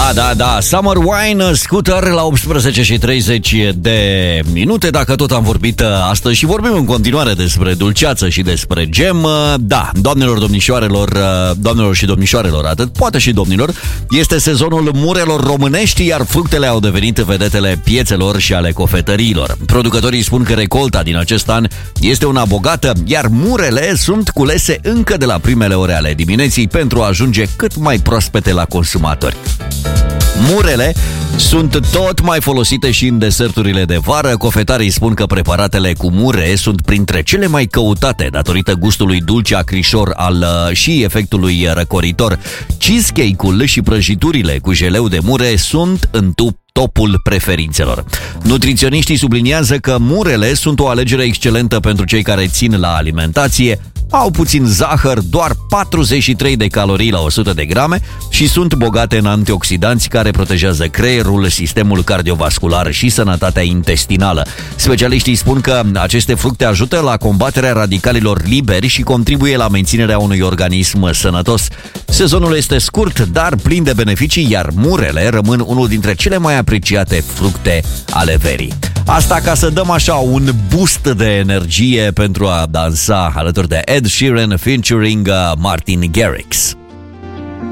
Da, Summer Wine, Scooter la 18:30 de minute. Dacă tot am vorbit astăzi și vorbim în continuare despre dulceață și despre gem, da, doamnelor și domnișoarelor, atât, poate și domnilor, este sezonul murelor românești, iar fructele au devenit vedetele piețelor și ale cofetăriilor. Producătorii spun că recolta din acest an este una bogată, iar murele sunt culese încă de la primele ore ale dimineții pentru a ajunge cât mai proaspete la consumatori. Murele sunt tot mai folosite și în deserturile de vară. Cofetarii spun că preparatele cu mure sunt printre cele mai căutate datorită gustului dulce acrișor și efectului răcoritor. Cheesecake-ul și prăjiturile cu jeleu de mure sunt în topul preferințelor. Nutriționiștii subliniază că murele sunt o alegere excelentă pentru cei care țin la alimentație, au puțin zahăr, doar 43 de calorii la 100 de grame și sunt bogate în antioxidanți care protejează creierul, sistemul cardiovascular și sănătatea intestinală. Specialiștii spun că aceste fructe ajută la combaterea radicalilor liberi și contribuie la menținerea unui organism sănătos. Sezonul este scurt, dar plin de beneficii, iar murele rămân unul dintre cele mai apreciate fructe ale verii. Asta ca să dăm așa un boost de energie pentru a dansa alături de Ed Sheeran featuring Martin Garrix.